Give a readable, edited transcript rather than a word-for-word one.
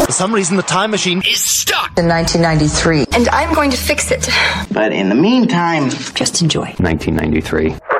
For some reason, the time machine is stuck in 1993. And I'm going to fix it. But in the meantime, just enjoy. 1993.